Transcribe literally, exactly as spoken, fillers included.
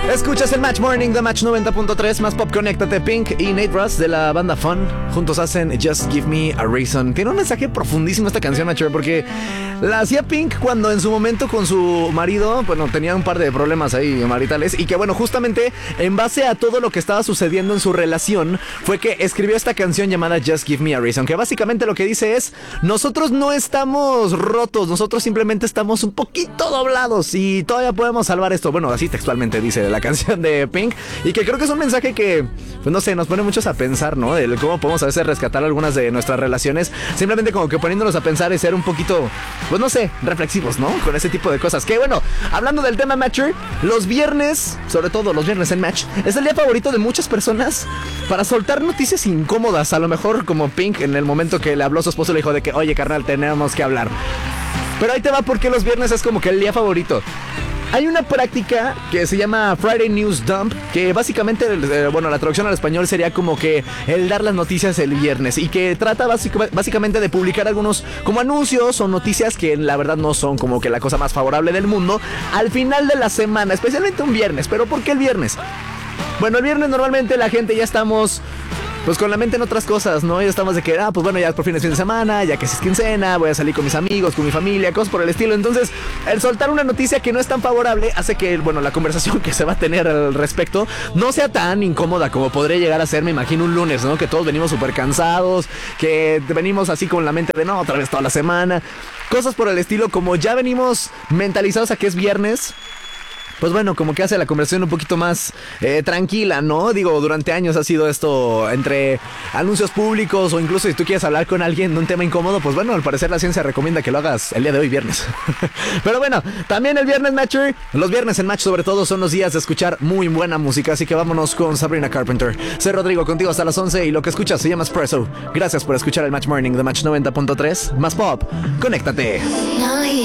Escuchas el Match Morning de Match noventa punto tres, más pop. Conéctate. Pink y Nate Russ de la banda Fun juntos hacen Just Give Me a Reason. Tiene un mensaje profundísimo esta canción, Match, porque la hacía Pink cuando en su momento con su marido, bueno, tenía un par de problemas ahí maritales, y que bueno, justamente en base a todo lo que estaba sucediendo en su relación fue que escribió esta canción llamada Just Give Me a Reason, que básicamente lo que dice es: nosotros no estamos rotos, nosotros simplemente estamos un poquito doblados y todavía podemos salvar esto. Bueno, así textualmente dice la canción de Pink, y que creo que es un mensaje que, pues no sé, nos pone muchos a pensar, ¿no? De cómo podemos a veces rescatar algunas de nuestras relaciones, simplemente como que poniéndonos a pensar y ser un poquito, pues no sé, reflexivos, ¿no? Con ese tipo de cosas. Que bueno, hablando del tema Matcher, los viernes, sobre todo los viernes en Match, es el día favorito de muchas personas para soltar noticias incómodas, a lo mejor como Pink en el momento que le habló a su esposo, le dijo de que, oye, carnal, tenemos que hablar. Pero ahí te va, porque los viernes es como que el día favorito. Hay una práctica que se llama Friday News Dump, que básicamente, eh, bueno, la traducción al español sería como que el dar las noticias el viernes, y que trata básic- básicamente de publicar algunos como anuncios o noticias que la verdad no son como que la cosa más favorable del mundo al final de la semana, especialmente un viernes. ¿Pero por qué el viernes? Bueno, el viernes normalmente la gente ya estamos pues con la mente en otras cosas, ¿no? Ya estamos de que, ah, pues bueno, ya por fin es fin de semana, ya que es quincena, voy a salir con mis amigos, con mi familia, cosas por el estilo. Entonces, el soltar una noticia que no es tan favorable hace que, bueno, la conversación que se va a tener al respecto no sea tan incómoda como podría llegar a ser, me imagino, un lunes, ¿no? Que todos venimos súper cansados, que venimos así con la mente de, no, otra vez toda la semana, cosas por el estilo. Como ya venimos mentalizados a que es viernes, pues bueno, como que hace la conversación un poquito más eh, tranquila, ¿no? Digo, durante años ha sido esto entre anuncios públicos, o incluso si tú quieres hablar con alguien de un tema incómodo, pues bueno, al parecer la ciencia recomienda que lo hagas el día de hoy, viernes. Pero bueno, también el viernes, Matcher, los viernes en Match sobre todo son los días de escuchar muy buena música, así que vámonos con Sabrina Carpenter. Soy Rodrigo, contigo hasta las once, y lo que escuchas se llama Espresso. Gracias por escuchar el Match Morning de Match noventa punto tres, más pop. Conéctate.